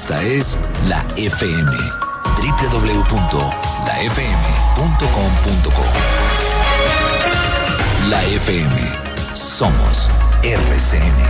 Esta es la FM. www.lafm.com.co. La FM. Somos RCN.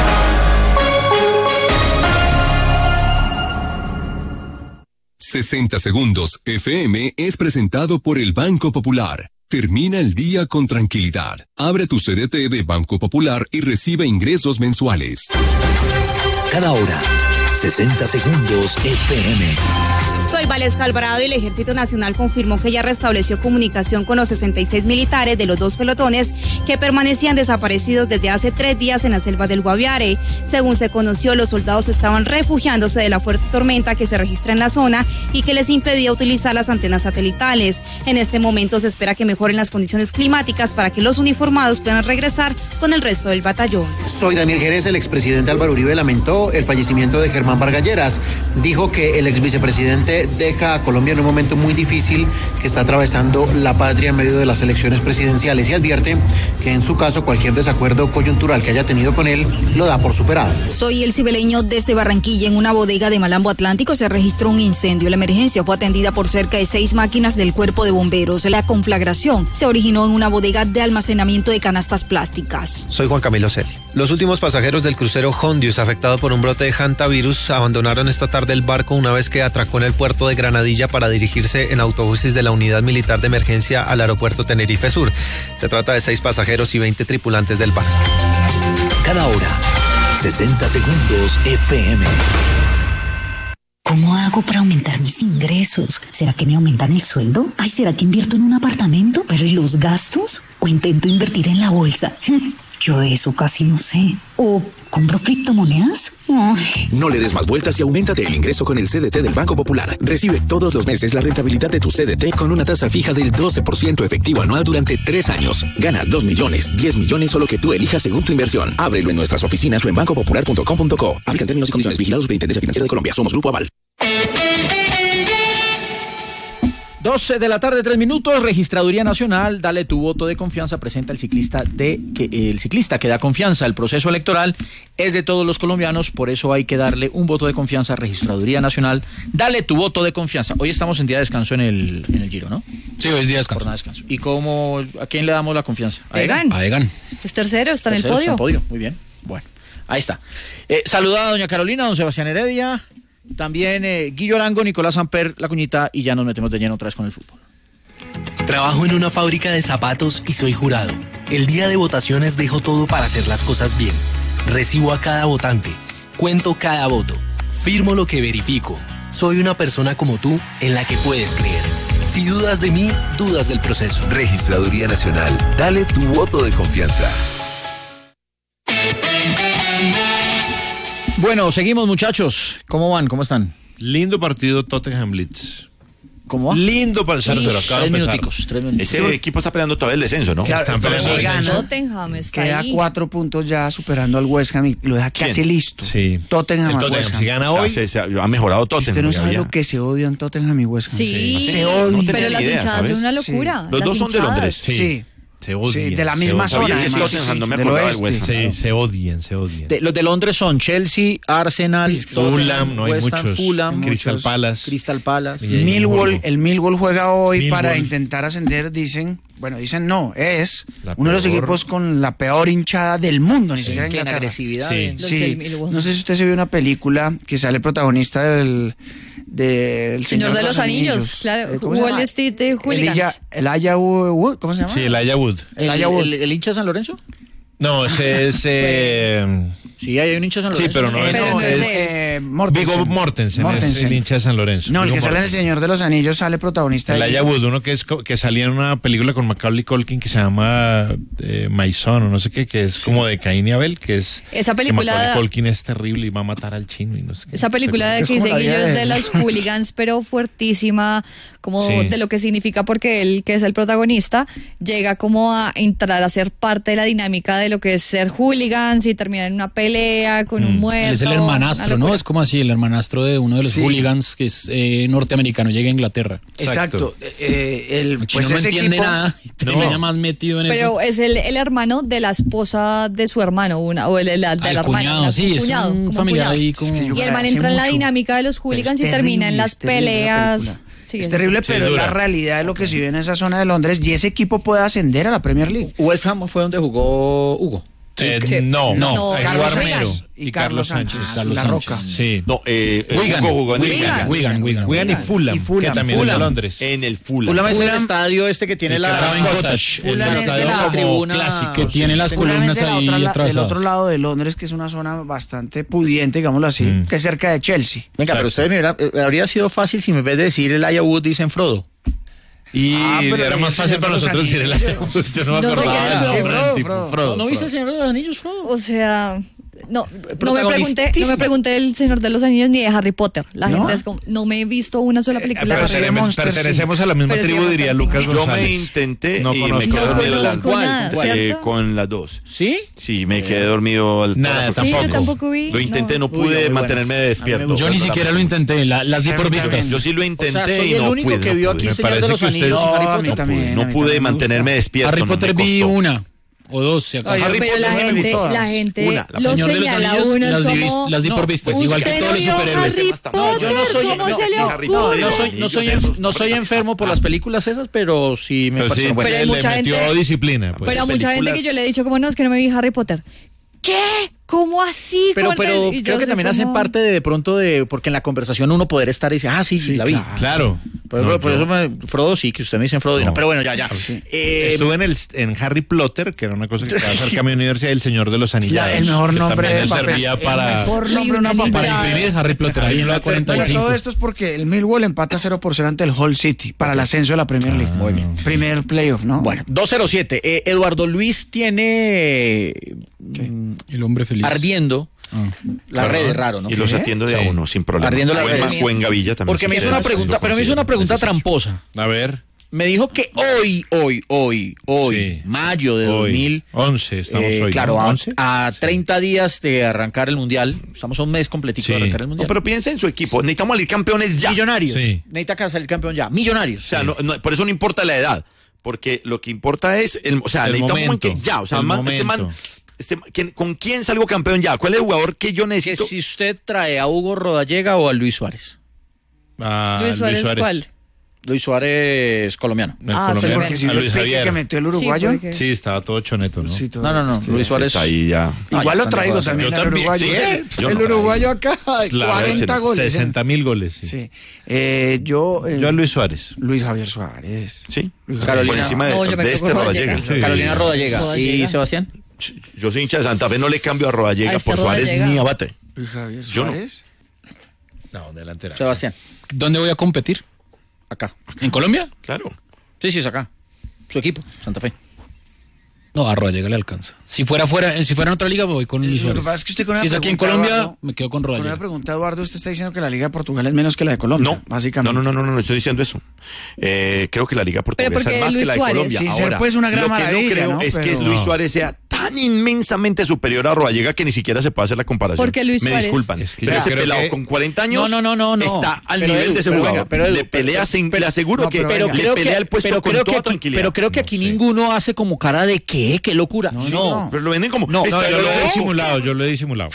«60 Segundos FM» es presentado por el Banco Popular. Termina el día con tranquilidad. Abre tu CDT de Banco Popular y recibe ingresos mensuales. Cada hora, 60 Segundos FM. Soy Valesca Alvarado y el Ejército Nacional confirmó que ya restableció comunicación con los 66 militares de los dos pelotones que permanecían desaparecidos desde hace 3 días en la selva del Guaviare. Según se conoció, los soldados estaban refugiándose de la fuerte tormenta que se registra en la zona y que les impedía utilizar las antenas satelitales. En este momento se espera que mejoren las condiciones climáticas para que los uniformados puedan regresar con el resto del batallón. Soy Daniel Jerez. El expresidente Álvaro Uribe lamentó el fallecimiento de Germán Vargas Lleras. Dijo que el exvicepresidente deja a Colombia en un momento muy difícil que está atravesando la patria en medio de las elecciones presidenciales y advierte que en su caso cualquier desacuerdo coyuntural que haya tenido con él lo da por superado. Soy el cibeleño desde Barranquilla. En una bodega de Malambo Atlántico se registró un incendio. La emergencia fue atendida por cerca de 6 máquinas del Cuerpo de Bomberos. La conflagración se originó en una bodega de almacenamiento de canastas plásticas. Soy Juan Camilo Celi. Los últimos pasajeros del crucero Hondius, afectado por un brote de hantavirus, abandonaron esta tarde el barco una vez que atracó en el puerto de Granadilla para dirigirse en autobuses de la Unidad Militar de Emergencia al aeropuerto Tenerife Sur. Se trata de 6 pasajeros y 20 tripulantes del barco. Cada hora, 60 Segundos FM. ¿Cómo hago para aumentar mis ingresos? ¿Será que me aumentan el sueldo? Ay, ¿será que invierto en un apartamento? ¿Pero y los gastos? ¿O intento invertir en la bolsa? Yo eso casi no sé. ¿O compro criptomonedas? Ay. No le des más vueltas y auméntate el ingreso con el CDT del Banco Popular. Recibe todos los meses la rentabilidad de tu CDT con una tasa fija del 12% efectivo anual durante 3 años. Gana 2 millones, 10 millones o lo que tú elijas según tu inversión. Ábrelo en nuestras oficinas o en bancopopular.com.co. Aplican términos y condiciones. Vigilados Superintendencia Financiera de Colombia. Somos Grupo Aval. 12 de la tarde, 3 minutos. Registraduría Nacional, dale tu voto de confianza, presenta el ciclista que da confianza. El proceso electoral es de todos los colombianos, por eso hay que darle un voto de confianza a Registraduría Nacional. Dale tu voto de confianza. Hoy estamos en día de descanso en el Giro, ¿no? Sí, hoy es día de descanso. Jornada de descanso. ¿Y a quién le damos la confianza? A Egan. A Egan. Es tercero, está en el podio. Está en el podio, muy bien. Bueno, ahí está. Saludada a doña Carolina, don Sebastián Heredia. También Guillo Arango, Nicolás Amper, La Cuñita, y ya nos metemos de lleno otra vez con el fútbol. Trabajo en una fábrica de zapatos y soy jurado. El día de votaciones dejo todo para hacer las cosas bien. Recibo a cada votante, cuento cada voto, firmo lo que verifico. Soy una persona como tú en la que puedes creer. Si dudas de mí, dudas del proceso. Registraduría Nacional, dale tu voto de confianza. Bueno, seguimos, muchachos. ¿Cómo van? ¿Cómo están? Lindo partido Tottenham Leeds. ¿Cómo va? Lindo para el Cerro, pero acaba de empezar. 3 minutos. Ese equipo está peleando todavía el descenso, ¿no? Claro, Tottenham está queda ahí. 4 puntos ya superando al West Ham y lo deja casi listo. Sí. Tottenham al West Ham. Si gana hoy, se ha mejorado Tottenham. Usted no sabe lo que se odian Tottenham y West Ham. Sí, se odian. pero las hinchadas son una locura. Los dos son de Londres. Sí. Se odian. Sí, de la misma zona. Del oeste. Sí, se odian. Los de Londres son Chelsea, Arsenal, Fulham, no hay West Ham, muchos. Fulham, Crystal Palace. Millwall, el Millwall juega hoy para intentar ascender, dicen no, es uno de los equipos con la peor hinchada del mundo, ni siquiera en Inglaterra. agresividad. Sí. No sé si usted se vio una película que sale el protagonista del Señor de los Anillos, claro, Wall Street de Hooligans. Elijah Wood, ¿cómo se llama? Sí, Elijah Wood. ¿El hincha de San Lorenzo? No, ese es... Sí, hay un hincha de San Lorenzo. Sí, pero no es Mortensen. Viggo Mortensen es el hincha de San Lorenzo. No, el que sale en El Señor de los Anillos sale protagonista. Elijah Wood, uno que salía en una película con Macaulay Culkin que se llama My Son o no sé qué, que es como de Caín y Abel, que es... Esa película... Que Macaulay Culkin es terrible y va a matar al chino y no sé qué. Esa película de que dice Guillo es de los hooligans, pero fuertísima, como de lo que significa, porque él, que es el protagonista, llega como a entrar a ser parte de la dinámica de lo que es ser hooligans y terminar en una pelea pelea con un muerto. Él es el hermanastro, ¿no? Es como así, el hermanastro de uno de los hooligans que es norteamericano, llega a Inglaterra. Exacto. El chino no entiende nada, termina más metido en eso. Pero es el hermano de la esposa de su hermano, o el de la hermana. Cuñado, sí, es un familiar ahí como... Y el man entra en la dinámica de los hooligans y termina en las peleas. Sí, es terrible, pero es la realidad de lo que se vive en esa zona de Londres y ese equipo puede ascender a la Premier League. West Ham fue donde jugó Hugo. No, Carlos Armero y Carlos Sánchez, La Roca. Sí. No, Hugo jugó en Wigan y Fulham, que también es de Londres. En el Fulham. Fulham es el estadio este que tiene la tribuna clásico, que tiene las columnas ahí atravesadas. El otro lado de Londres, que es una zona bastante pudiente, digámoslo así, que es cerca de Chelsea. Venga, pero ustedes habría sido fácil si en vez de decir el Elijah Wood dicen Frodo. Y era más fácil para nosotros decir el Elijah. Yo no me acordaba. Frodo. ¿No viste el Señor de los Anillos, Frodo? O sea... No me pregunté el Señor de los Anillos ni de Harry Potter. La gente es como, no me he visto una sola película. Pertenecemos a la misma tribu, diría Lucas González. Yo me intenté y me quedé dormido con las dos. ¿Sí? Sí, me quedé dormido. Nada, tampoco. Yo tampoco vi. Lo intenté, no pude mantenerme despierto. Yo ni siquiera lo intenté, las di por vistas. Yo sí lo intenté y no pude. el único que vio aquí el Señor de los Anillos. No pude mantenerme despierto. Harry Potter vi una o dos, si acaso. Pero la gente lo señala uno como... Las di por vistas, igual que todos los superhéroes. No soy enfermo por las películas esas, pero sí me parecieron buenas. Pero le metió disciplina. Pero a mucha gente que yo le he dicho, como no, es que no me vi Harry Potter. ¿Qué? ¿Cómo así? Pero creo que también hacen parte de pronto porque en la conversación uno poder estar y decir, sí, la vi. Claro. Por eso Frodo sí, que usted me dice Frodo. No, pero bueno, ya. Estuve en Harry Potter, que era una cosa que estaba cerca de mi universidad, y el Señor de los Anillos. El mejor nombre servía para imprimir Harry Potter ahí en la 45. Todo esto es porque el Millwall empata 0-0 ante el Hull City para el ascenso de la Premier League. Muy bien. Primer playoff, ¿no? Bueno, 2-0-7. Eduardo Luis tiene... El hombre feliz. Ardiendo las redes, raro, ¿no? Y los atiendo de a uno, sin problema. Ardiendo las redes. O en Gavilla también. Porque me hizo una pregunta, pero me hizo una pregunta tramposa. A ver. Me dijo que hoy, mayo de 2011, estamos hoy. Claro, a 30 días de arrancar el Mundial, estamos a un mes completito de arrancar el Mundial. No, pero piensa en su equipo, necesitamos salir campeones ya. Millonarios. Necesita salir campeón ya, Millonarios. O sea, por eso no importa la edad, porque lo que importa es, necesitamos un que ya, o sea, ¿con quién salgo campeón ya? ¿Cuál es el jugador que yo necesito? Que si usted trae a Hugo Rodallega o a Luis Suárez. ¿Luis Suárez cuál? Luis Suárez, colombiano. Porque si Luis Javier que metió el uruguayo. Sí, estaba todo choneto, ¿no? Sí, no. Luis Suárez está ahí ya. Igual lo traigo también el uruguayo. El uruguayo acá, 40 goles. 60.000 goles. Sí. Yo a Luis Suárez. Luis Javier Suárez. Sí. Carolina. Por encima de Rodallega. Carolina Rodallega. ¿Y Sebastián? Yo soy hincha de Santa Fe, no le cambio a Rodallega por Suárez ni a Bate. Luis Javier Suárez. No, delantera. Sebastián. ¿Dónde voy a competir? Acá. ¿En Colombia? Claro. Sí, es acá. Su equipo, Santa Fe. No, a Rodallega le alcanza. Si fuera en otra liga, me voy con Luis Suárez. Es que usted con si es aquí en Colombia, me quedo con Rodallega. Con una pregunta, Eduardo, usted está diciendo que la Liga de Portugal es menos que la de Colombia. No, básicamente. No estoy diciendo eso. Creo que la Liga Portuguesa es más que la de Colombia. Sin ser pues una gran maravilla, lo que no creo es que Luis Suárez sea tan inmensamente superior a Rodallega que ni siquiera se puede hacer la comparación. Porque Luis Suárez. Me disculpan. Es que pero ese pelado con 40 años no. está al nivel de ese jugador. Le pelea, le aseguro que le pelea el puesto con toda tranquilidad. Pero creo que aquí ninguno hace como cara de ¿qué? ¿Qué locura? No, pero lo venden como... yo lo he disimulado.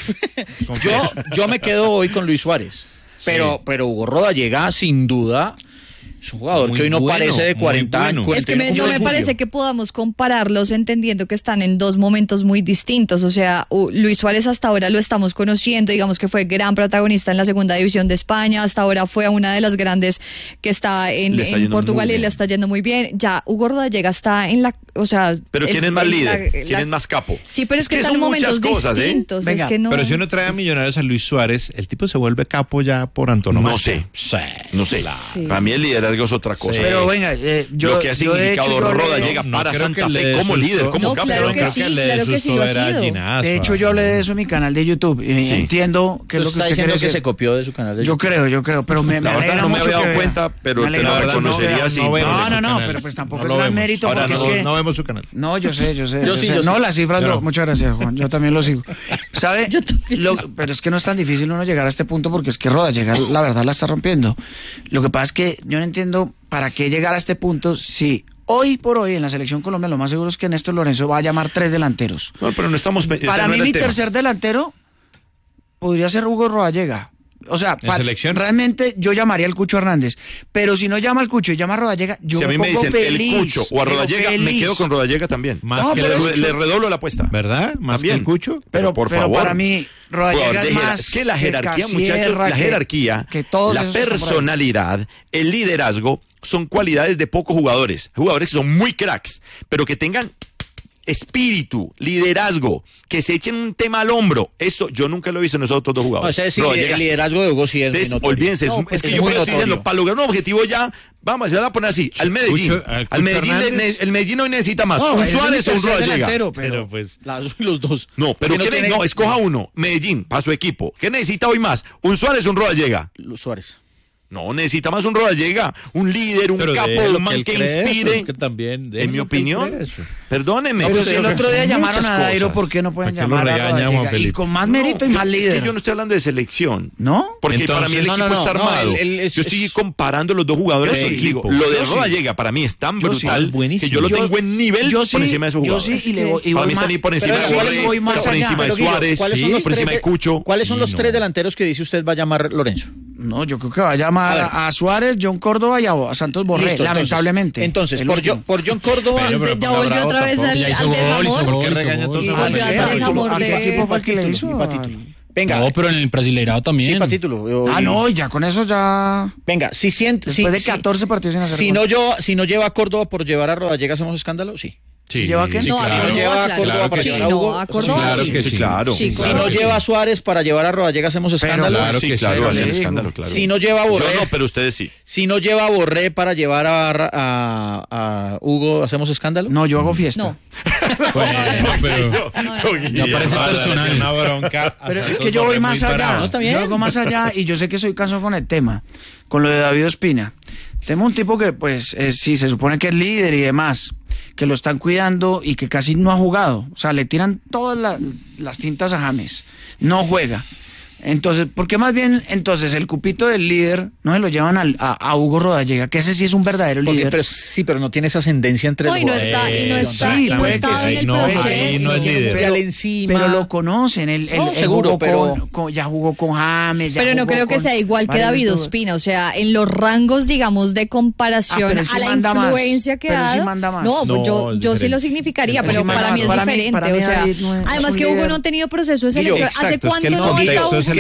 Yo me quedo hoy con Luis Suárez. Pero Hugo Rodallega, sin duda... Es un jugador que hoy no parece de 40 años. Es que no me parece que podamos compararlos entendiendo que están en dos momentos muy distintos. O sea, Luis Suárez hasta ahora lo estamos conociendo, digamos que fue gran protagonista en la segunda división de España, hasta ahora fue a una de las grandes que está en Portugal y le está yendo muy bien. Ya Hugo Rodallega está en la... O sea, pero ¿quién es más líder? ¿Quién es más capo? Sí, pero es que están en momentos distintos. Venga, es que no... Pero si uno trae a Millonarios a Luis Suárez, el tipo se vuelve capo ya por antonomasia. No sé. Para mí el liderazgo es otra cosa. Sí. Pero venga, lo que ha significado Rodallega para Santa Fe como líder, como campeón. Claro que sí lo ha sido. De hecho, yo hablé de eso en mi canal de YouTube. Entiendo que es lo que usted quiere que se copió de su canal de YouTube. Yo creo, pero me alegra no me mucho había dado cuenta, pero te lo reconocería así. No, pero pues tampoco es gran mérito porque es que... No vemos su canal. No, yo sé. No, las cifras no. Muchas gracias, Juan. Yo también lo sigo. ¿Sabe? Pero es que no es tan difícil uno llegar a este punto porque es que Rodallega, la verdad, la está rompiendo. Lo que pasa es que yo no entiendo para qué llegar a este punto si hoy por hoy en la selección Colombia lo más seguro es que Néstor Lorenzo va a llamar 3 delanteros. No, pero no estamos... Para mí mi tercer delantero podría ser Hugo Rodallega. O sea, realmente yo llamaría al Cucho Hernández, pero si no llama al Cucho y llama a Rodallega, yo si me a mí pongo me dicen feliz, el Cucho o a Rodallega, me quedo con Rodallega también. Más no, que le redoblo la apuesta. ¿Verdad? Más también. Que el Cucho. Pero por favor. Para mí, Rodallega es más... Es que la jerarquía, muchachos, la jerarquía, la personalidad, el liderazgo, son cualidades de pocos jugadores. Jugadores que son muy cracks, pero que tengan espíritu, liderazgo, que se echen un tema al hombro. Eso yo nunca lo he visto en nosotros dos jugadores. O sea, sí, el liderazgo de Hugo sí es notorio. Olvídense, es que yo estoy diciendo, para lograr un objetivo ya, vamos, se van a poner así, al Medellín. El Medellín hoy necesita más. Un Suárez o un Rodallega. Pero pues los dos. No, pero no, escoja uno. Medellín, para su equipo. ¿Qué necesita hoy más? ¿Un Suárez o un Rodallega? Suárez. No, necesita más un Rodallega, un líder, un capo, un man que inspire. Que también, en mi opinión, perdóneme. Pero si el otro día llamaron a Dairo, ¿por qué no pueden llamar a Rodallega? Y con más mérito y más líder. Es que yo no estoy hablando de selección. ¿No? Porque entonces, para mí el equipo está armado. Yo estoy comparando los dos jugadores. Y digo, lo de Rodallega para mí es tan brutal que yo lo tengo en nivel por encima de esos jugadores. Para mí están por encima de Borré, por encima de Suárez, por encima de Cucho. ¿Cuáles son los 3 delanteros que dice usted va a llamar Lorenzo? No, yo creo que va a llamar a Suárez, John Córdoba y a Santos Borré, listo, lamentablemente. Entonces, por John Córdoba... ya volvió otra vez al desamor. ¿Por qué regaña todo? ¿A qué equipo fue el que le hizo? Venga. No, pero en el Brasileirao también. Sí, para título. No, ya con eso ya... Venga, si siente... Después de 14 partidos sin hacer si no lleva a Córdoba por llevar a Rodallega, ¿hacemos escándalo? Sí. ¿Sí lleva qué? No, claro. Lleva a Córdoba para llevar a Hugo. A Córdoba claro que sí. Claro. Si no lleva a Suárez para llevar a Rodallega, hacemos escándalo. Claro que claro, hacen escándalo, claro. Si no lleva a Borré. Yo no, pero ustedes sí. Si no lleva a Borré para llevar a Hugo, ¿hacemos escándalo? No, yo hago fiesta. No. Bueno, pero ya parece personal. Una bronca. Pero es que yo voy más allá. ¿No está bien? Yo hago más allá y yo sé que soy cansado con el tema, con lo de David Ospina. Tenemos un tipo que, pues, sí, se supone que es líder y demás, que lo están cuidando y que casi no ha jugado. O sea, le tiran todas las tintas a James. No juega. Entonces, ¿por qué más bien entonces el cupito del líder no se lo llevan a Hugo Rodallega? Que ese sí es un verdadero líder. Pero no tiene esa ascendencia entre los jugadores. No está en el proceso. No es líder. Pero lo conocen. Seguro, ya jugó con James. Pero no creo que sea igual que David Ospina. O sea, en los rangos, digamos, de comparación a la influencia que ha dado. No, yo sí lo significaría, pero para mí es diferente. O sea, además que Hugo no ha tenido proceso de selección. ¿Hace cuánto no está Hugo?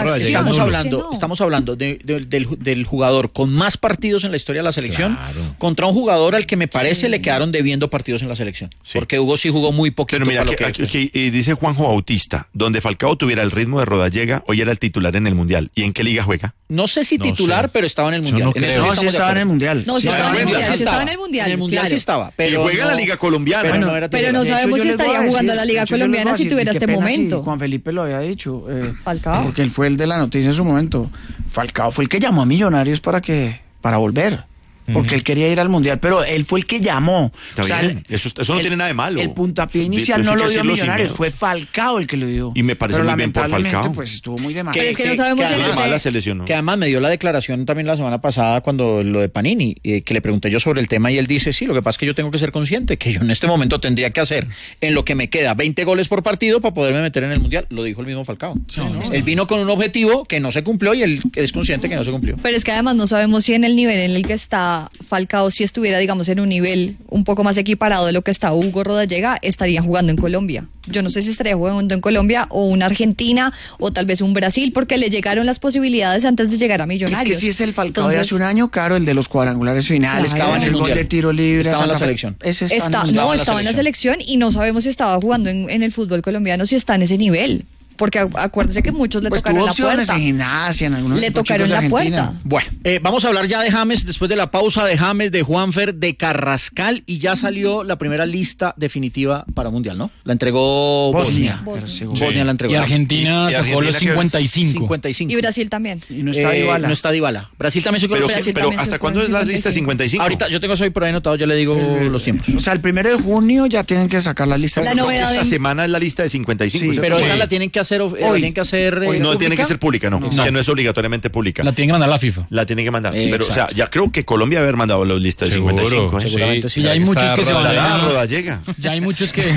Estamos hablando del jugador con más partidos en la historia de la selección contra un jugador al que me parece le quedaron debiendo partidos en la selección. Porque Hugo sí jugó muy poquito. Pero mira, dice Juanjo Bautista, donde Falcao tuviera el ritmo de Rodallega, hoy era el titular en el Mundial. ¿Y en qué liga juega? No sé si titular, pero estaba en el Mundial. No, sí estaba en el Mundial. No, sí estaba en el Mundial. En el Mundial sí estaba. Y juega en la Liga Colombiana. Pero no sabemos si estaría jugando la Liga Colombiana si tuviera este momento. Juan Felipe lo había dicho. Falcao. Porque él fue el de la noticia en su momento. Falcao fue el que llamó a Millonarios para volver. Porque él quería ir al Mundial, pero él fue el que llamó. O sea, eso no tiene nada de malo. El puntapié inicial no lo dio Millonarios, fue Falcao el que lo dio. Y me parece muy bien por Falcao. Pues estuvo muy de mal. Pero es que no sabemos que además me dio la declaración también la semana pasada cuando lo de Panini, que le pregunté yo sobre el tema y él dice, sí, lo que pasa es que yo tengo que ser consciente que yo en este momento tendría que hacer en lo que me queda 20 goles por partido para poderme meter en el Mundial. Lo dijo el mismo Falcao. Él vino con un objetivo que no se cumplió y él es consciente que no se cumplió. Pero es que además no sabemos si en el nivel en el que está Falcao, si estuviera, digamos, en un nivel un poco más equiparado de lo que está Hugo Rodallega, estaría jugando en Colombia. Yo no sé si estaría jugando en Colombia o una Argentina o tal vez un Brasil, porque le llegaron las posibilidades antes de llegar a Millonarios. Es que si es el Falcao de hace un año, el de los cuadrangulares finales, estaba en el gol de tiro libre. Estaba en la selección. Estaba en la selección y no sabemos si estaba jugando en el fútbol colombiano, si está en ese nivel. Porque acuérdense que muchos le tocaron la puerta. En gimnasia, en algunos le tocaron la puerta. Bueno, vamos a hablar ya de James, después de la pausa de James, de Juanfer, de Carrascal, y ya salió la primera lista definitiva para Mundial, ¿no? La entregó Bosnia. Bosnia la entregó. Y Argentina sacó los 55. Y Brasil también. Y no está Dybala. No está Dybala. Brasil también se quedó. Pero ¿hasta cuándo es la lista 55? Ahorita yo tengo eso por ahí anotado, ya le digo los tiempos. O sea, el 1 de junio ya tienen que sacar la lista. La novedad esta semana es la lista de 55. Sí, pero esa la tienen que hacer hacer no tiene que ser pública, no. Que no es obligatoriamente pública. La tiene que mandar la FIFA. La tiene que mandar. Pero, o sea, ya creo que Colombia haber mandado los listas de 55. Seguramente. Sí, ya hay muchos que se van a llega. Ya hay muchos que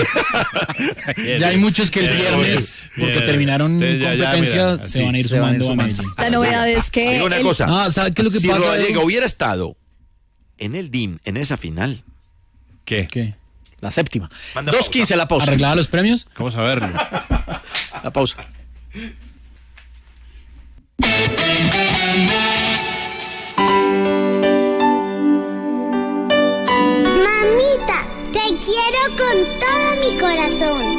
el viernes, porque terminaron competencia, se van a ir sumando a Medellín. La novedad es que digo una cosa. ¿Sabes qué es lo que si pasa? Rodallega hubiera estado en el DIM, en esa final. ¿Qué? La séptima. 2:15 la pausa. ¿Arreglada los premios? Vamos a verlo. La pausa. Mamita, te quiero con todo mi corazón.